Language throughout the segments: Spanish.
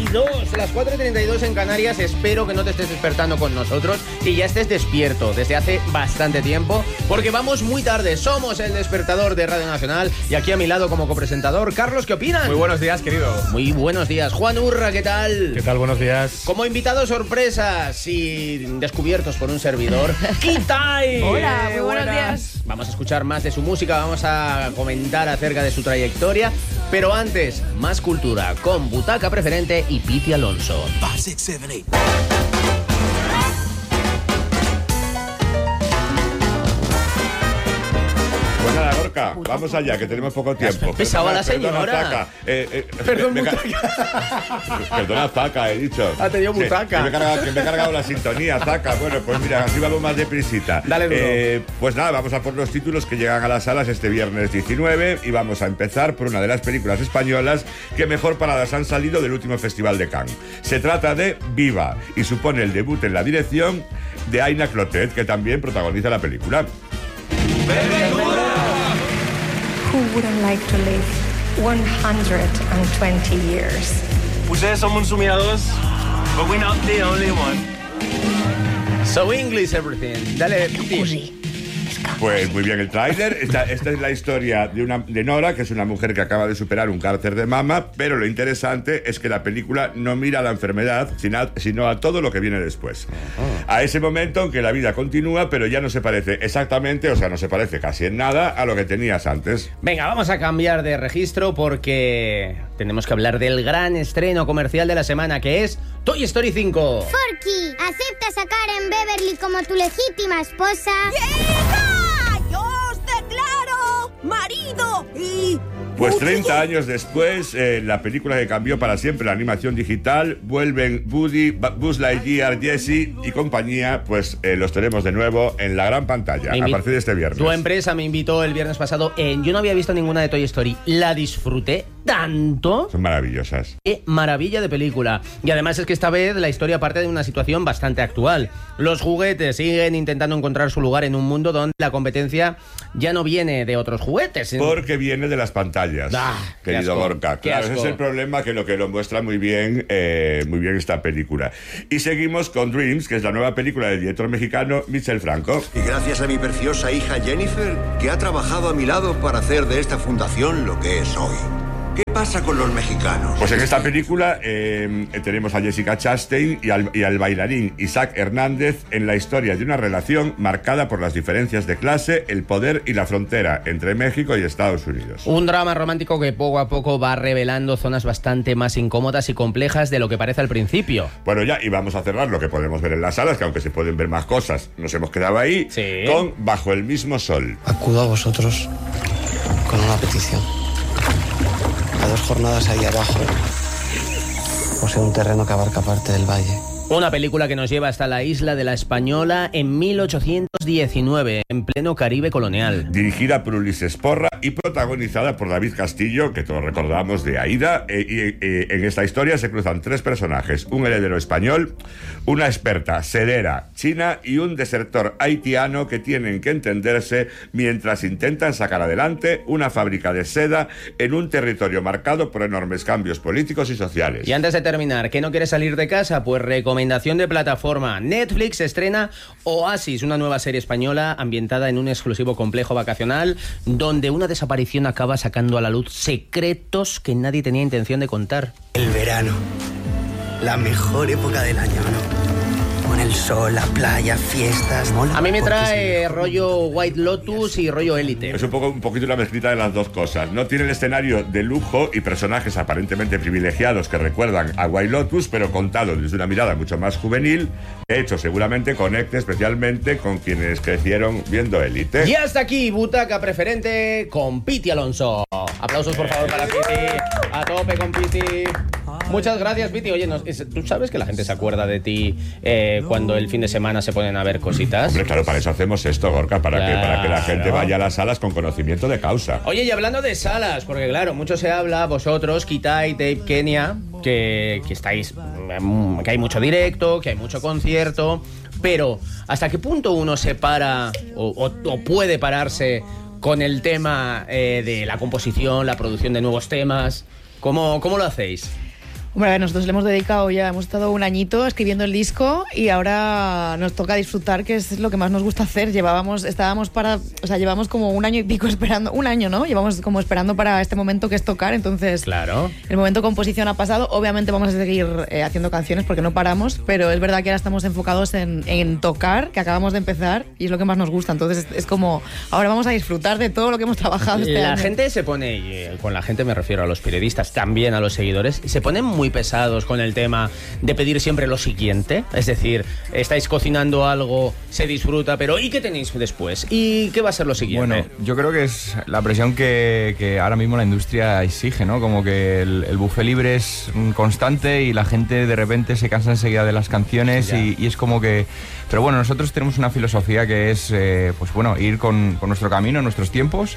4:32, las 4:32 en Canarias. Espero que no te estés despertando con nosotros y ya estés despierto desde hace bastante tiempo, porque vamos muy tarde. Somos el despertador de Radio Nacional y aquí a mi lado como copresentador, Carlos, ¿qué opinas? Muy buenos días, querido. Muy buenos días. Juan Urra, ¿qué tal? ¿Qué tal? Buenos días. Como invitados sorpresas y descubiertos por un servidor, Kitai. Hola, muy buenos días. Vamos a escuchar más de su música, vamos a comentar acerca de su trayectoria, pero antes, más cultura con Butaca Preferente y Piti Alonso. 5, 6, 7, 8. Pues nada, Gorka, vamos allá, que tenemos poco tiempo. Pesaba la señora. Perdona, Perdón, Perdona, Zaca, he dicho. Ha tenido butaca. Que me he cargado la sintonía, Zaca. Bueno, pues mira, así vamos más deprisita. Dale duro. Pues nada, vamos a por los títulos que llegan a las salas este viernes 19 y vamos a empezar por una de las películas españolas que mejor paradas han salido del último Festival de Cannes. Se trata de Viva y supone el debut en la dirección de Aina Clotet, que también protagoniza la película. Who wouldn't like to live 120 years? Ustedes son uns somiadors, but we're not the only one. So English everything. Dale, Piti. Pues muy bien el tráiler. Esta es la historia de Nora, que es una mujer que acaba de superar un cáncer de mama, pero lo interesante es que la película no mira a la enfermedad, sino a todo lo que viene después. A ese momento en que la vida continúa, pero ya no se parece exactamente, o sea, no se parece casi en nada a lo que tenías antes. Venga, vamos a cambiar de registro porque tenemos que hablar del gran estreno comercial de la semana, que es Toy Story 5. Forky, ¿aceptas a Karen Beverly como tu legítima esposa? ¡Hija! ¡Yo os declaro marido y... Pues 30 años después, la película que cambió para siempre la animación digital, vuelven Woody, Buzz Lightyear, Jessie y compañía, pues los tenemos de nuevo en la gran pantalla a partir de este viernes. Tu empresa me invitó el viernes pasado. Yo no había visto ninguna de Toy Story. La disfruté tanto. Son maravillosas. ¡Qué maravilla de película! Y además es que esta vez la historia parte de una situación bastante actual. Los juguetes siguen intentando encontrar su lugar en un mundo donde la competencia ya no viene de otros juguetes. Porque viene de las pantallas, querido Gorka. Claro, ese es el problema, que lo muestra muy bien esta película. Y seguimos con Dreams, que es la nueva película del director mexicano Michel Franco. Y gracias a mi preciosa hija Jennifer, que ha trabajado a mi lado para hacer de esta fundación lo que es hoy. ¿Qué pasa con los mexicanos? Pues en esta película tenemos a Jessica Chastain y al bailarín Isaac Hernández en la historia de una relación marcada por las diferencias de clase, el poder y la frontera entre México y Estados Unidos. Un drama romántico que poco a poco va revelando zonas bastante más incómodas y complejas de lo que parece al principio. Bueno, ya, y vamos a cerrar lo que podemos ver en las salas, que aunque se pueden ver más cosas, nos hemos quedado ahí, sí, con Bajo el mismo sol. Acudo a vosotros con una petición. A 2 jornadas ahí abajo posee un terreno que abarca parte del valle. Una película que nos lleva hasta la isla de La Española en 1819, en pleno Caribe colonial. Dirigida por Ulises Porra y protagonizada por David Castillo, que todos recordamos de Aida. En esta historia se cruzan 3 personajes: un heredero español, una experta sedera china y un desertor haitiano que tienen que entenderse mientras intentan sacar adelante una fábrica de seda en un territorio marcado por enormes cambios políticos y sociales. Y antes de terminar, ¿que no quieres salir de casa? Pues recomendación de plataforma. Netflix estrena Oasis, una nueva serie española ambientada en un exclusivo complejo vacacional donde una desaparición acaba sacando a la luz secretos que nadie tenía intención de contar. El verano, la mejor época del año, ¿no? Con el sol, la playa, fiestas. Mola. A mí me trae rollo White Lotus y rollo Élite. Es un poquito una mezclita de las dos cosas. No tiene el escenario de lujo y personajes aparentemente privilegiados que recuerdan a White Lotus, pero contado desde una mirada mucho más juvenil. De hecho, seguramente conecte especialmente con quienes crecieron viendo Élite. Y hasta aquí, Butaca Preferente con Piti Alonso. Aplausos, por favor, para Piti. A tope con Piti. Muchas gracias, Piti. Oye, ¿tú sabes que la gente se acuerda de ti cuando el fin de semana se ponen a ver cositas? Hombre, claro, para eso hacemos esto, Gorka, para que la gente vaya a las salas con conocimiento de causa. Oye, y hablando de salas, porque claro, mucho se habla, vosotros, Kitai, Dave, Kenia, que estáis, que hay mucho directo, que hay mucho concierto, pero ¿hasta qué punto uno se para o puede pararse con el tema de la composición, la producción de nuevos temas? ¿Cómo lo hacéis? Hombre, a ver, nosotros le hemos dedicado ya, hemos estado un añito escribiendo el disco y ahora nos toca disfrutar, que es lo que más nos gusta hacer. Llevamos como un año y pico esperando, un año, ¿no? Llevamos como esperando para este momento que es tocar, entonces... Claro. El momento de composición ha pasado, obviamente vamos a seguir haciendo canciones porque no paramos, pero es verdad que ahora estamos enfocados en tocar, que acabamos de empezar y es lo que más nos gusta, entonces es como, ahora vamos a disfrutar de todo lo que hemos trabajado este año. La gente se pone, y con la gente me refiero a los periodistas, también a los seguidores, se ponen muy pesados con el tema de pedir siempre lo siguiente. Es decir, estáis cocinando algo, se disfruta, pero ¿y qué tenéis después? ¿Y qué va a ser lo siguiente? Bueno, yo creo que es la presión que ahora mismo la industria exige, ¿no? Como que el buffet libre es constante y la gente de repente se cansa enseguida de las canciones y es como que... Pero bueno, nosotros tenemos una filosofía que es, pues bueno, ir con nuestro camino, nuestros tiempos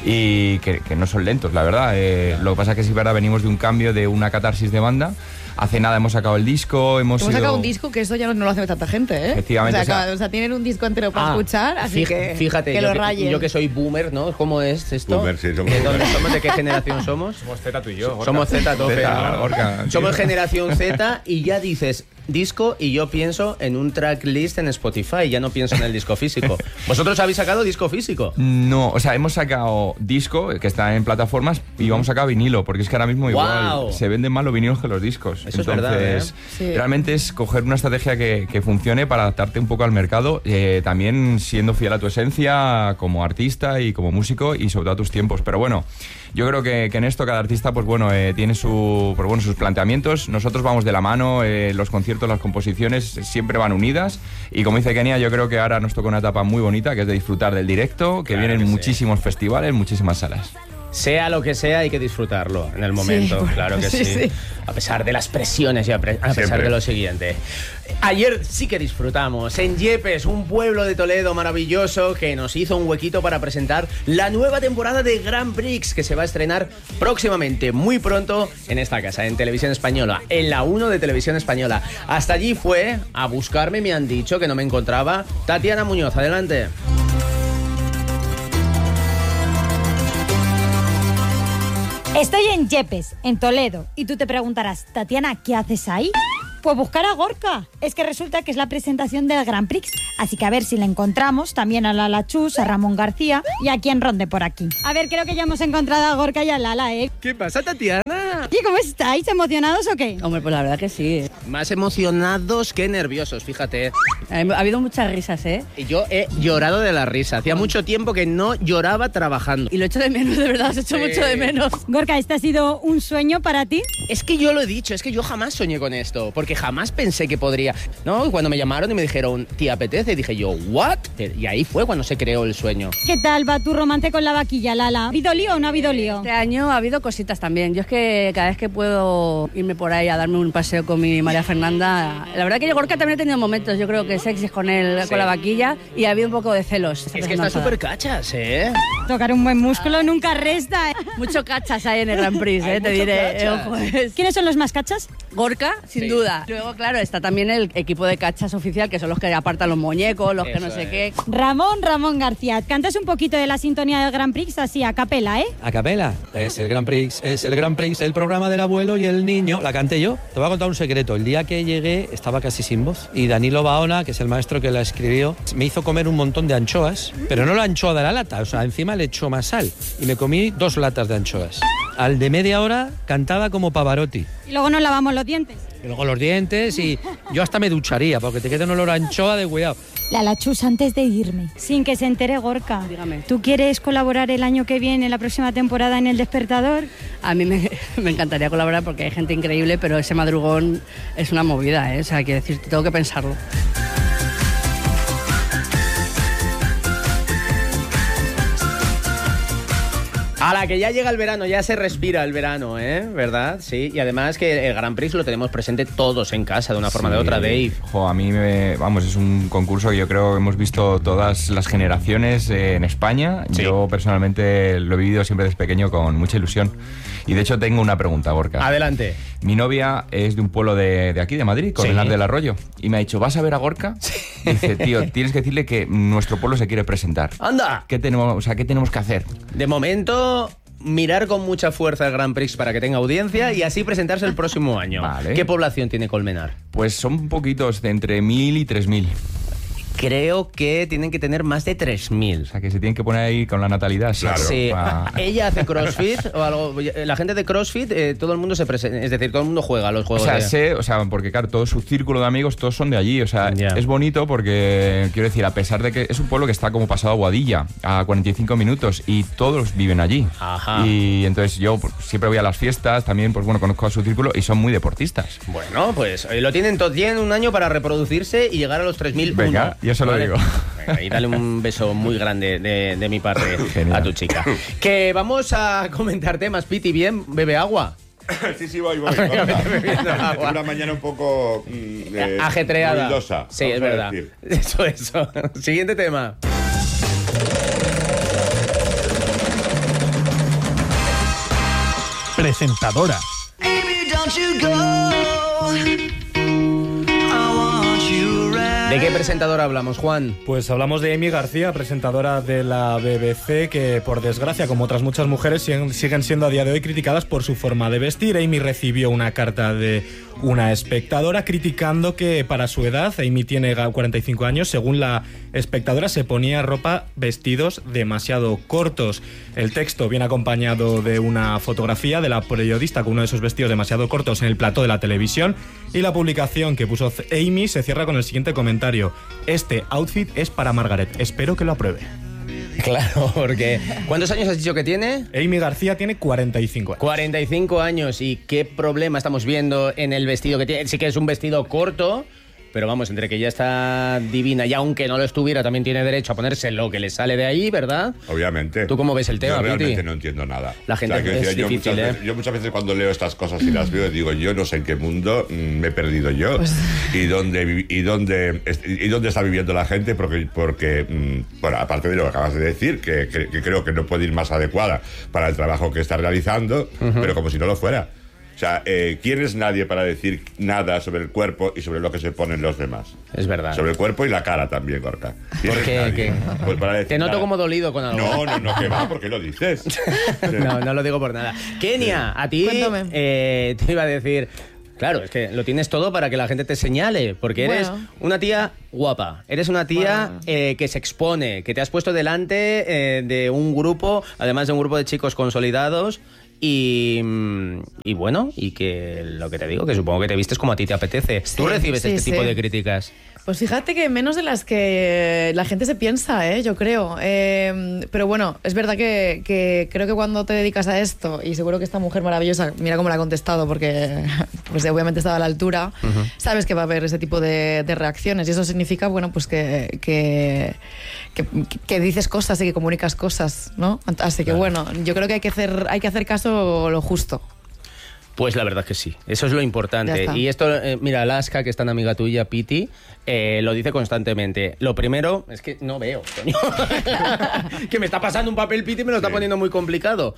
y que no son lentos, la verdad. Lo que pasa es que sí, verdad, venimos de un cambio, de una catarsis de banda. Hace nada hemos sacado el disco, hemos sacado un disco que eso ya no lo hace tanta gente, ¿eh? Efectivamente. O sea, tienen un disco entero para escuchar, así fíjate, que lo rayen. Yo que soy boomer, ¿no? ¿Cómo es esto? Boomer, sí, somos ¿De dónde somos? ¿De qué generación somos? Somos Z tú y yo. Somos Z, tope. Gorka, somos generación Z y ya dices disco y yo pienso en un tracklist en Spotify, ya no pienso en el disco físico. ¿Vosotros habéis sacado disco físico? No, o sea, hemos sacado disco, que está en plataformas, y vamos a sacar vinilo, porque es que ahora mismo igual se venden más los vinilos que los discos. Eso entonces, es verdad, Sí. Realmente es coger una estrategia que funcione para adaptarte un poco al mercado, también siendo fiel a tu esencia como artista y como músico y sobre todo a tus tiempos. Pero bueno, yo creo que en esto cada artista pues bueno, tiene sus planteamientos. Nosotros vamos de la mano, los conciertos, las composiciones siempre van unidas y como dice Kenia, yo creo que ahora nos toca una etapa muy bonita que es de disfrutar del directo, que vienen muchísimos festivales, muchísimas salas. Sea lo que sea, hay que disfrutarlo en el momento, claro que sí. A pesar de las presiones y a pesar de lo siguiente. Ayer sí que disfrutamos en Yepes, un pueblo de Toledo maravilloso que nos hizo un huequito para presentar la nueva temporada de Grand Prix que se va a estrenar próximamente, muy pronto, en esta casa, en Televisión Española, en la 1 de Televisión Española. Hasta allí fue a buscarme, me han dicho que no me encontraba. Tatiana Muñoz, adelante. Estoy en Yepes, en Toledo, y tú te preguntarás, Tatiana, ¿qué haces ahí? Pues buscar a Gorka. Es que resulta que es la presentación del Grand Prix. Así que a ver si la encontramos, también a Lala Chus, a Ramón García y a quien ronde por aquí. A ver, creo que ya hemos encontrado a Gorka y a Lala, ¿eh? ¿Qué pasa, Tatiana? ¿Y cómo estáis? ¿Emocionados o qué? Hombre, pues la verdad que sí. Más emocionados que nerviosos, fíjate. Ha habido muchas risas, ¿eh? Y yo he llorado de la risa. Hacía mucho tiempo que no lloraba trabajando. Y lo echo de menos, de verdad, os echo mucho de menos. Gorka, ¿este ha sido un sueño para ti? Es que yo lo he dicho, es que yo jamás soñé con esto, porque jamás pensé que podría, ¿no? Y cuando me llamaron y me dijeron, ¿te apetece? Dije yo, ¿what? Y ahí fue cuando se creó el sueño. ¿Qué tal va tu romance con la vaquilla, Lala? ¿Ha habido lío o no ha habido lío? Este año ha habido cositas también. Yo es que cada vez que puedo irme por ahí a darme un paseo con mi María Fernanda, la verdad que Gorka también ha tenido momentos, yo creo que sexys con él, con la vaquilla, y ha habido un poco de celos. Es que está súper cachas, ¿eh? Tocar un buen músculo nunca resta, ¿eh? Mucho cachas hay en el Grand Prix, te diré. Pues. ¿Quiénes son los más cachas? Gorka, sin duda. Luego, claro, está también el equipo de cachas oficial, que son los que apartan los muñecos, los que no sé qué. Ramón García, cantas un poquito de la sintonía del Grand Prix así a capela, ¿eh? A capela, es el Grand Prix, el programa del abuelo y el niño. La canté yo. Te voy a contar un secreto. El día que llegué estaba casi sin voz y Danilo Baona, que es el maestro que la escribió, me hizo comer un montón de anchoas, pero no la anchoa de la lata, o sea, encima le echó más sal y me comí 2 latas de anchoas. Al de media hora cantaba como Pavarotti. Y luego nos lavamos los dientes. Y luego los dientes y yo hasta me ducharía porque te queda un olor a anchoa de cuidado. Lala Chus, antes de irme, sin que se entere Gorka, dígame. ¿Tú quieres colaborar el año que viene, la próxima temporada en El Despertador? A mí me encantaría colaborar porque hay gente increíble, pero ese madrugón es una movida, ¿eh? O sea, quiero decir, tengo que pensarlo. A la que ya llega el verano, ya se respira el verano, ¿eh? ¿Verdad? Sí, y además que el Grand Prix lo tenemos presente todos en casa, de una forma o de otra, Dave. A mí es un concurso que yo creo que hemos visto todas las generaciones en España. Sí. Yo personalmente lo he vivido siempre desde pequeño con mucha ilusión. Y de hecho tengo una pregunta, Gorka. Adelante. Mi novia es de un pueblo de aquí, de Madrid, Correlar del Arroyo. Y me ha dicho, ¿vas a ver a Gorka? Dice, tío, tienes que decirle que nuestro pueblo se quiere presentar. ¡Anda! ¿Qué tenemos que hacer? De momento, mirar con mucha fuerza el Grand Prix para que tenga audiencia y así presentarse el próximo año. Vale. ¿Qué población tiene Colmenar? Pues son poquitos, de entre 1.000 y 3.000. Creo que tienen que tener más de 3.000. O sea, que se tienen que poner ahí con la natalidad. Claro. Sí. Pa- Ella hace CrossFit o algo. La gente de CrossFit, todo el mundo se presenta. Es decir, todo el mundo juega a los O juegos. sea, porque claro, todo su círculo de amigos, todos son de allí. O sea, Ya. es bonito porque, quiero decir, a pesar de que es un pueblo que está como pasado a Boadilla, a 45 minutos, y todos viven allí. Ajá. Y entonces yo pues, siempre voy a las fiestas, también, pues bueno, conozco a su círculo y son muy deportistas. Bueno, pues lo tienen todo. Tienen un año para reproducirse y llegar a los 3.000. Venga, yo se lo digo. Venga, y dale un beso muy grande de mi parte Genial. a tu chica. Que vamos a comentar temas. Piti, bien, bebe agua. Sí, voy. Bebiendo agua. Una mañana un poco Ajetreada. ruidosa, Sí, vamos es a verdad. decir. Eso. Siguiente tema. Presentadora. ¿De qué presentadora hablamos, Juan? Pues hablamos de Amy García, presentadora de la BBC, que por desgracia, como otras muchas mujeres, siguen siendo a día de hoy criticadas por su forma de vestir. Amy recibió una carta de una espectadora criticando que para su edad, Amy tiene 45 años, según la espectadora se ponía vestidos demasiado cortos. El texto viene acompañado de una fotografía de la periodista con uno de esos vestidos demasiado cortos en el plató de la televisión, y la publicación que puso Amy se cierra con el siguiente comentario: este outfit es para Margaret, espero que lo apruebe. Claro, porque... ¿Cuántos años has dicho que tiene? Amy García tiene 45 años. 45 años. ¿Y qué problema estamos viendo en el vestido que tiene? Sí que es un vestido corto, pero vamos, entre que ella está divina y aunque no lo estuviera, también tiene derecho a ponerse lo que le sale de ahí, ¿verdad? Obviamente. ¿Tú cómo ves el tema, Yo realmente Piti? no entiendo nada. La gente quiero es decir, difícil, yo muchas veces cuando leo estas cosas y las veo, digo, yo no sé en qué mundo me he perdido yo. Pues... y dónde está viviendo la gente, porque bueno, aparte de lo que acabas de decir, que creo que no puede ir más adecuada para el trabajo que está realizando, pero como si no lo fuera. O sea, ¿quién es nadie para decir nada sobre el cuerpo y sobre lo que se ponen los demás? Es verdad. Sobre el cuerpo y la cara también, Gorka. ¿Por qué? Pues para decir Te noto nada. como dolido con algo. No, que va, ¿por qué lo dices? No lo digo por nada. Kenia, a ti te iba a decir... Claro, es que lo tienes todo para que la gente te señale, porque eres una tía guapa, eres una tía que se expone, que te has puesto delante de un grupo, además de un grupo de chicos consolidados, y bueno, y que lo que te digo, que supongo que te vistes como a ti te apetece. Sí, ¿Tú recibes sí, este tipo sí. de críticas? Pues fíjate que menos de las que la gente se piensa, yo creo. Pero bueno, es verdad que creo que cuando te dedicas a esto, y seguro que esta mujer maravillosa, mira cómo la ha contestado, porque pues obviamente estaba a la altura, sabes que va a haber ese tipo de reacciones, y eso significa, bueno, pues que dices cosas y que comunicas cosas, ¿no? Así que bueno, yo creo que hay que hacer caso lo justo. Pues la verdad que sí, eso es lo Ya importante. está. Y esto, mira, Alaska, que es tan amiga tuya, Piti, lo dice constantemente. Lo primero, es que no veo, coño. Que me está pasando un papel, Piti, y me lo está poniendo muy complicado.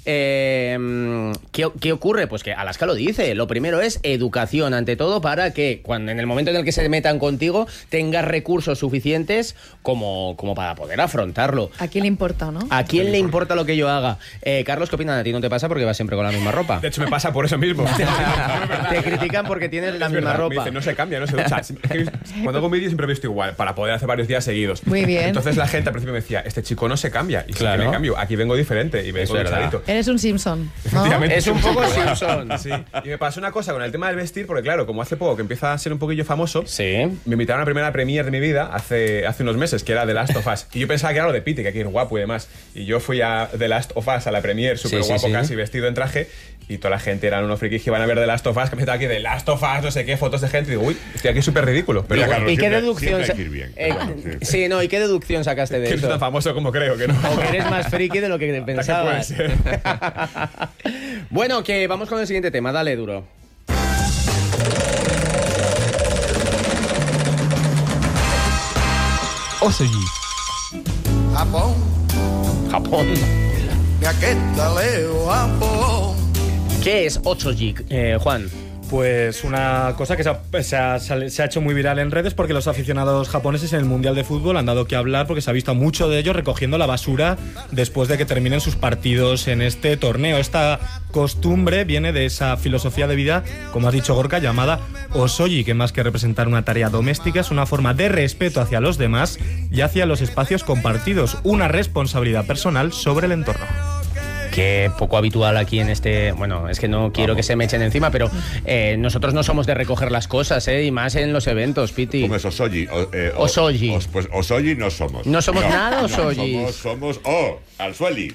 ¿Qué ocurre? Pues que Alaska lo dice. Lo primero es educación, ante todo, para que cuando en el momento en el que se metan contigo tengas recursos suficientes como para poder afrontarlo. ¿A quién le importa, no? ¿A quién le importa lo que yo haga? Carlos, ¿qué opinas? ¿A ti no te pasa porque vas siempre con la misma ropa? De hecho, me pasa por eso mismo. Te critican porque tienes la Es misma verdad, ropa. me dicen, no se cambia, no se ducha. Cuando hago un vídeo siempre he visto igual, para poder hacer varios días seguidos. Muy bien. Entonces la gente al principio me decía, este chico no se cambia. Y sí Claro. que me cambio, aquí vengo diferente y vengo duchadito. Eres un Simpson, ¿no? Efectivamente, Es un poco poco Simpson. Sí. Y me pasó una cosa con el tema del vestir, porque claro, como hace poco que empieza a ser un poquillo famoso, me invitaron a la primera premiere de mi vida hace unos meses, que era The Last of Us. Y yo pensaba que era lo de Piti, que aquí es guapo y demás. Y yo fui a The Last of Us, a la premiere, súper guapo, sí. casi vestido en traje. Y toda la gente eran unos frikis que iban a ver The Last of Us, que me estaba aquí The Last of Us, no sé qué, fotos de gente. Y digo, uy, estoy aquí súper ridículo. Pero Mira, bueno. Carlos, ¿Y qué siempre- deducción? siempre hay que ir bien, claro, sí. Sí, no, ¿y qué deducción sacaste de Que no eso? es tan famoso como creo que no. O que eres más friki de lo que pensabas. puede ser. Bueno, que vamos con el siguiente tema. Dale, duro. Osoji. Japón. Japón. ¿Qué es 8G, Juan? Pues una cosa que se ha hecho muy viral en redes porque los aficionados japoneses en el Mundial de Fútbol han dado que hablar porque se ha visto a muchos de ellos recogiendo la basura después de que terminen sus partidos en este torneo. Esta costumbre viene de esa filosofía de vida, como has dicho Gorka, llamada Osoji, que más que representar una tarea doméstica es una forma de respeto hacia los demás y hacia los espacios compartidos, una responsabilidad personal sobre el entorno. Que poco habitual aquí en este... Bueno, es que no quiero que se me echen encima, pero nosotros no somos de recoger las cosas, y más en los eventos, Piti. ¿Cómo es Osoji? Osoji. Pues Osoji no somos. No somos nada Osoji. Somos Alsueli.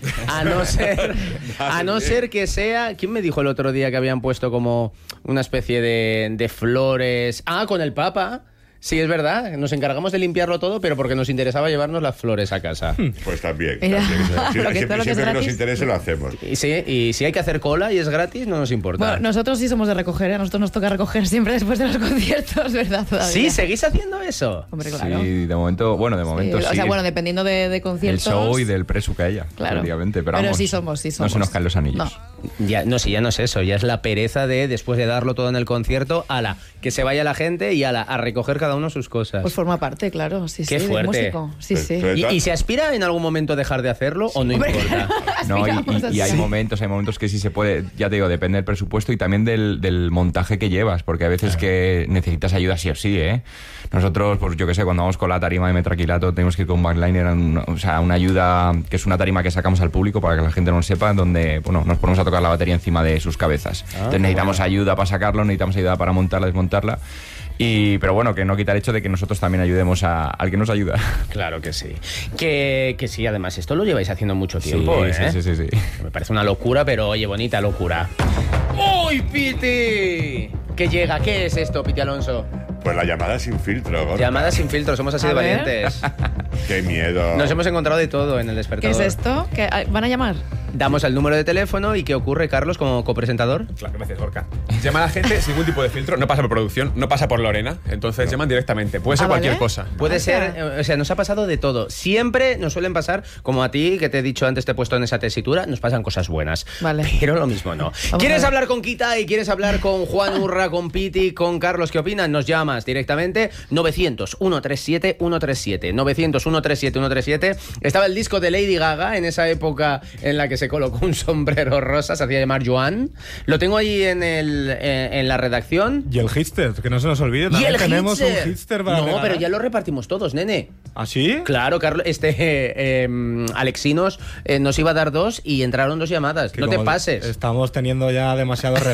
A no ser que sea... ¿Quién me dijo el otro día que habían puesto como una especie de flores? Con el Papa. Sí, es verdad, nos encargamos de limpiarlo todo, pero porque nos interesaba llevarnos las flores a casa. Pues también. Siempre que nos interese lo hacemos. Y si hay que hacer cola y es gratis, no nos importa. Bueno, nosotros sí somos de recoger, a nosotros nos toca recoger siempre después de los conciertos, ¿verdad? Todavía. ¿Sí? ¿Seguís haciendo eso? Hombre, claro. Sí, de momento sí. O sea, bueno, dependiendo de conciertos... El show y del precio que haya, claro. prácticamente. Pero vamos, sí somos. No se nos caen los anillos. No. Ya no es eso, ya es la pereza de, después de darlo todo en el concierto, que se vaya la gente y a recoger cada uno sus cosas. Pues forma parte, claro, sí, Qué sí, fuerte. del músico. Sí, sí. ¿Y se aspira en algún momento dejar de hacerlo o no importa? No, y hay momentos que sí se puede, ya te digo, depende del presupuesto y también del montaje que llevas, porque a veces que necesitas ayuda sí o sí, ¿eh? Nosotros, pues yo qué sé, cuando vamos con la tarima de Metraquilato tenemos que ir con un backliner, una ayuda que es una tarima que sacamos al público para que la gente no lo sepa, donde nos ponemos a tocar la batería encima de sus cabezas. Entonces necesitamos ayuda para sacarlo, necesitamos ayuda para montarla, desmontarla. Pero bueno, que no quita el hecho de que nosotros también ayudemos al que nos ayuda. Claro que sí. Que sí, además, esto lo lleváis haciendo mucho tiempo, sí, Sí. Me parece una locura, pero oye, bonita locura. ¡Uy, Piti! ¿Qué llega? ¿Qué es esto, Piti Alonso? Pues la llamada sin filtro, Gorka. Llamada sin filtro, somos así de valientes. ¡Qué miedo! Nos hemos encontrado de todo en el despertador. ¿Qué es esto? ¿Qué van a llamar? Damos el número de teléfono y ¿qué ocurre, Carlos, como copresentador? Claro, gracias, Gorka. Llama a la gente sin ningún tipo de filtro, no pasa por producción, no pasa por Lorena, entonces llaman directamente. Puede ser cualquier cosa. Puede ser, o sea, nos ha pasado de todo. Siempre nos suelen pasar, como a ti, que te he dicho antes, te he puesto en esa tesitura, nos pasan cosas buenas. Vale. Pero lo mismo no. ¿Quieres hablar con Kita y quieres hablar con Juan Urra, con Piti, con Carlos? ¿Qué opinan? Nos llamas directamente 900-137-137. 900-137-137. Estaba el disco de Lady Gaga en esa época en la que se colocó un sombrero rosa, se hacía llamar Joan. Lo tengo ahí en la redacción. Y el hitster, que no se nos olvide. También tenemos un hitster para regalar. Pero ya lo repartimos todos, nene. ¿Ah, sí? Claro, Carlos, Alexinos nos iba a dar 2 y entraron 2 llamadas. No te pases. Estamos teniendo ya demasiado